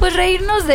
pues reírnos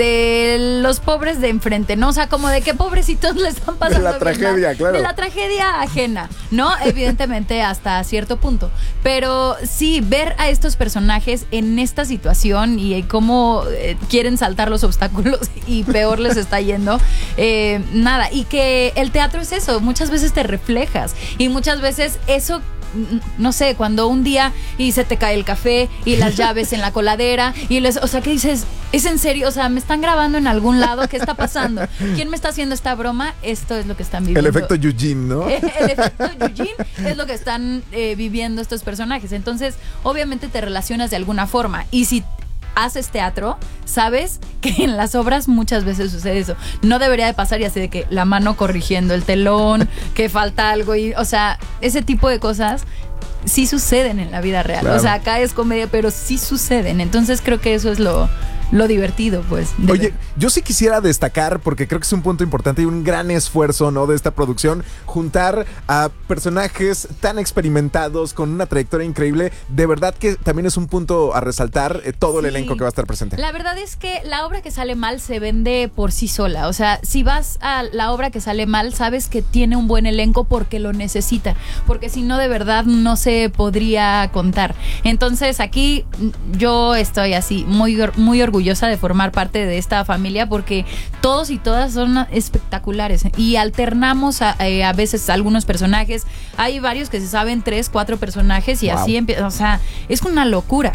de los pobres de enfrente, ¿no? O sea, como de qué pobrecitos le están pasando. De la tragedia, claro. De la tragedia ajena, ¿no? Evidentemente hasta cierto punto. Pero sí, ver a estos personajes en esta situación y cómo quieren saltar los obstáculos y peor les está yendo, nada. Y que el teatro es eso, muchas veces te reflejas y muchas veces eso, no sé, cuando un día y se te cae el café y las llaves en la coladera o sea, ¿qué dices? ¿Es en serio? O sea, ¿me están grabando en algún lado? ¿Qué está pasando? ¿Quién me está haciendo esta broma? Esto es lo que están viviendo. El efecto Eugene, ¿no? El efecto Eugene es lo que están viviendo estos personajes. Entonces, obviamente te relacionas de alguna forma. Y si haces teatro, sabes que en las obras muchas veces sucede eso. No debería de pasar y así de que la mano corrigiendo el telón, que falta algo y, o sea, ese tipo de cosas sí suceden en la vida real. Claro. O sea, acá es comedia, pero sí suceden. Entonces creo que eso es lo divertido, pues. Oye, yo sí quisiera destacar, porque creo que es un punto importante y un gran esfuerzo, ¿no?, de esta producción, juntar a personajes tan experimentados con una trayectoria increíble. De verdad que también es un punto a resaltar todo el elenco que va a estar presente. La verdad es que la obra que sale mal se vende por sí sola. O sea, si vas a la obra que sale mal, sabes que tiene un buen elenco porque lo necesita. Porque si no, de verdad no se podría contar. Entonces, aquí yo estoy así, muy orgullosa de formar parte de esta familia porque todos y todas son espectaculares y alternamos a veces algunos personajes. Hay varios que se saben 3, 4 personajes y así empieza. O sea, es una locura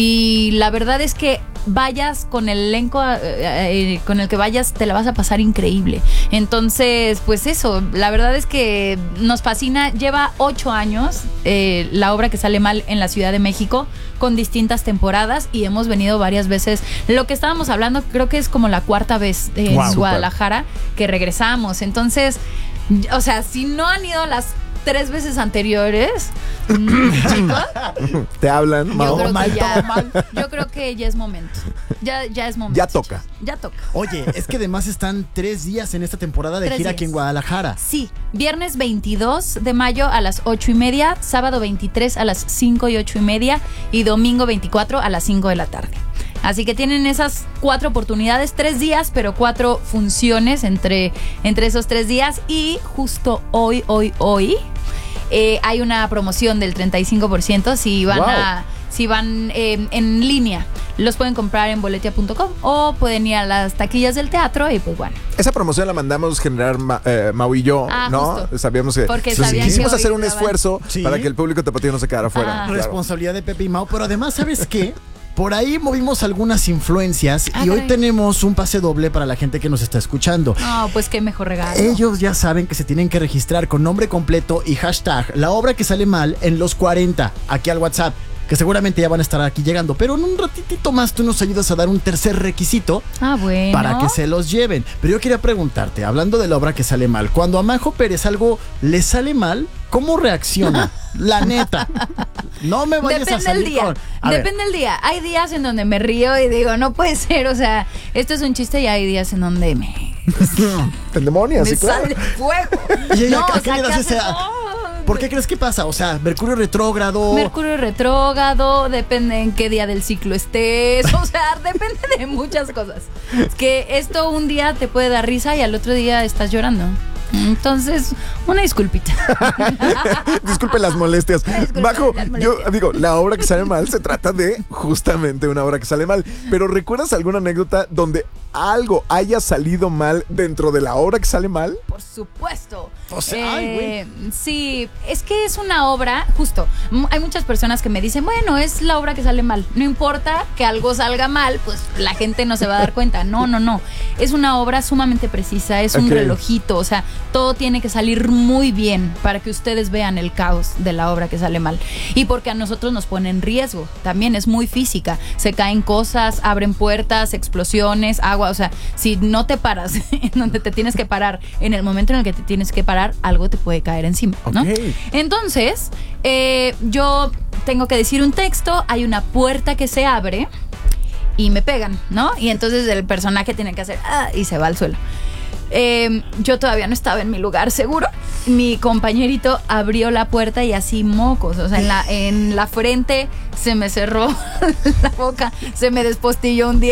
y la verdad es que vayas con el elenco con el que vayas, te la vas a pasar increíble. Entonces, pues eso, la verdad es que nos fascina. Lleva 8 años la obra que sale mal en la Ciudad de México, con distintas temporadas, y hemos venido varias veces. Lo que estábamos hablando, creo que es como la 4ª vez en Guadalajara que regresamos. Entonces, o sea, si no han ido las 3 veces anteriores, chicos, te hablan. Yo creo que ya es momento. Ya es momento. Ya toca. Ya toca. Oye, es que además están 3 días en esta temporada de gira aquí en Guadalajara. Sí, viernes 22 de mayo a las 8:30, sábado 23 a las 5 y 8:30 y domingo 24 a las 5 de la tarde. Así que tienen esas 4 oportunidades, 3 días, pero 4 funciones entre esos 3 días. Y justo hoy hay una promoción del 35% si van en línea. Los pueden comprar en boletia.com o pueden ir a las taquillas del teatro y pues bueno. Esa promoción la mandamos generar Mau y yo, ¿no? Justo. Sabíamos que quisimos hacer un esfuerzo para que el público tapatío no se quedara fuera. Claro. Responsabilidad de Pepe y Mau, pero además, ¿sabes qué? Por ahí movimos algunas influencias y hoy tenemos un pase doble para la gente que nos está escuchando. Pues qué mejor regalo. Ellos ya saben que se tienen que registrar con nombre completo y hashtag la obra que sale mal en los 40 aquí al WhatsApp, que seguramente ya van a estar aquí llegando, pero en un ratitito más tú nos ayudas a dar un tercer requisito para que se los lleven. Pero yo quería preguntarte, hablando de la obra que sale mal, cuando a Majo Pérez algo le sale mal, ¿cómo reacciona? La neta. No me vayas a salir Depende del día. Hay días en donde me río y digo, no puede ser, o sea, esto es un chiste, y hay días en donde me demonios, me sale fuego. ¿Qué le das ¿Por qué crees que pasa? O sea, Mercurio retrógrado, depende en qué día del ciclo estés. O sea, depende de muchas cosas. Es que esto un día te puede dar risa y al otro día estás llorando. Entonces, una disculpita. Disculpe las molestias. Bajo, yo digo, la obra que sale mal se trata de justamente una obra que sale mal. Pero ¿recuerdas alguna anécdota donde algo haya salido mal dentro de la obra que sale mal? Por supuesto. O sea, sí, es que es una obra, justo, hay muchas personas que me dicen, bueno, es la obra que sale mal. No importa que algo salga mal, pues la gente no se va a dar cuenta. No. Es una obra sumamente precisa, es un relojito, o sea, todo tiene que salir muy bien para que ustedes vean el caos de la obra que sale mal. Y porque a nosotros nos pone en riesgo, también es muy física. Se caen cosas, abren puertas, explosiones, agua, o sea, si no te paras en donde te tienes que parar, en el momento en el que te tienes que parar, algo te puede caer encima, ¿no? Entonces, yo tengo que decir un texto, hay una puerta que se abre y me pegan, ¿no? Y entonces el personaje tiene que hacer y se va al suelo. Yo todavía no estaba en mi lugar seguro. Mi compañerito abrió la puerta y así mocos, o sea, en la frente se me cerró la boca, se me despostilló un